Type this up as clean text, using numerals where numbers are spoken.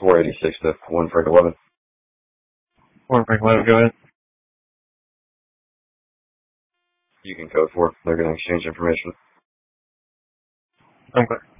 486 to 1 Frank 11. 1 Frank 11, go ahead. You can code 4. They're going to exchange information. Okay.